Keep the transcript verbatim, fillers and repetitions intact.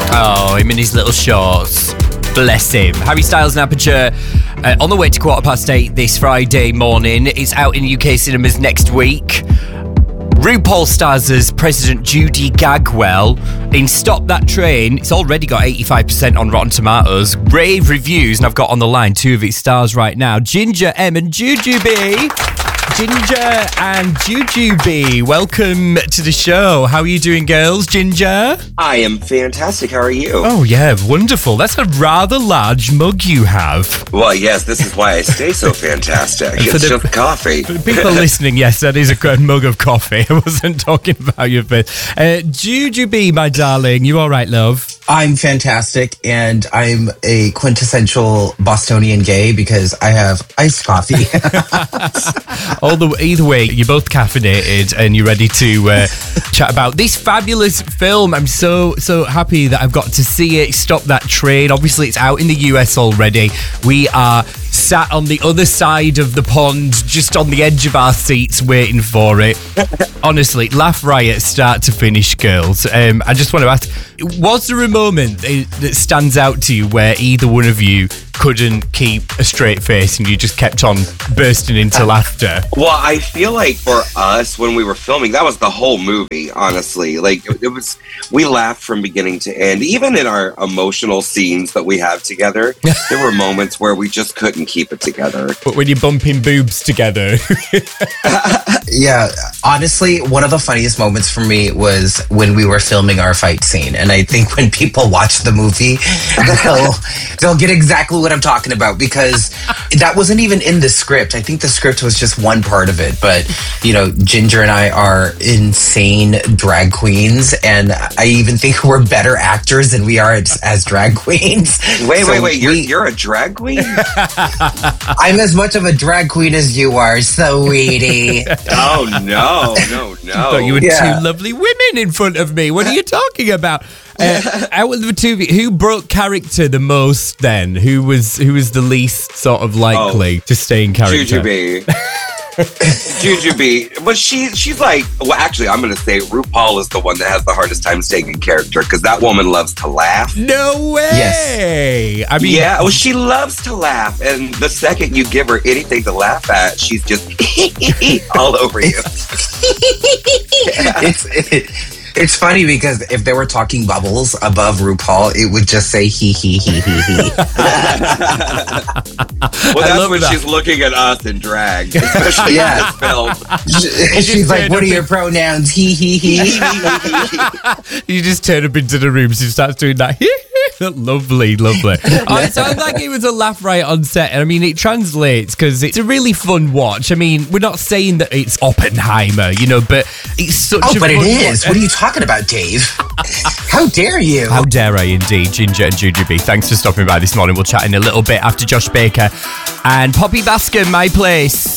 Oh, him in his little shorts. Bless him. Harry Styles and Aperture uh, on the way to quarter past eight this Friday morning. It's out in U K cinemas next week. RuPaul stars as President Judy Gagwell in Stop That Train. It's already got eighty-five percent on Rotten Tomatoes. Rave reviews, and I've got on the line two of its stars right now, Ginger M and Jujubee. Ginger and Jujubee, welcome to the show. How are you doing, girls? Ginger? I am fantastic. How are you? Oh, yeah, wonderful. That's a rather large mug you have. Well, yes, this is why I stay so fantastic. It's the, just coffee. For the people listening, yes, that is a good mug of coffee. I wasn't talking about your face. Uh, Jujubee, my darling, you all right, love? I'm fantastic, and I'm a quintessential Bostonian gay because I have iced coffee. All the either way, you're both caffeinated and you're ready to uh, chat about this fabulous film. I'm so so happy that I've got to see it. Stop That Train. Obviously, it's out in the U S already. We are sat on the other side of the pond, just on the edge of our seats, waiting for it. Honestly, laugh riot, start to finish, girls. Um, I just want to ask: was there a moment that stands out to you where either one of you couldn't keep a straight face and you just kept on bursting into laughter? Well, I feel like for us, when we were filming, that was the whole movie, honestly. Like, it, it was, we laughed from beginning to end. Even in our emotional scenes that we have together, there were moments where we just couldn't keep it together. But when you're bumping boobs together. Yeah, honestly, one of the funniest moments for me was when we were filming our fight scene. And I think when people watch the movie, they'll, they'll get exactly what I'm talking about, because that wasn't even in the script. I think the script was just one part of it. But, you know, Ginger and I are insane drag queens, and I even think we're better actors than we are as, as drag queens. Wait, So wait, wait. You're, we- you're a drag queen? I'm as much of a drag queen as you are, sweetie. Oh, no, no, no. I thought you were Yeah. two lovely women in front of me. What are you talking about? Uh, out of the two of you, who broke character the most then? Who was who was the least sort of likely Oh, to stay in character? Jujubee. Jujubee. But she, she's like, well, actually, I'm going to say RuPaul is the one that has the hardest time staying in character, because that woman loves to laugh. No way! Yes. I mean, Yeah, well, she loves to laugh, and the second you give her anything to laugh at, she's just all over you. it's it, it's funny because if they were talking bubbles above RuPaul, it would just say he he he he he. Well, I that's love when that. she's looking at us in drag, especially Yeah. in this film. She's like, "What are your pronouns?" He he he. you just turn up into the room, she starts doing that. Lovely, lovely. Oh, it sounds like it was a laugh riot on set. And I mean, it translates because it's a really fun watch. I mean, we're not saying that it's Oppenheimer, you know, but it's such Oh, a but fun it is. watch. What are you talking about, Dave? How dare you? How dare I indeed, Ginger and Jujubee. Thanks for stopping by this morning. We'll chat in a little bit after Josh Baker and Poppy Bascom, My Place.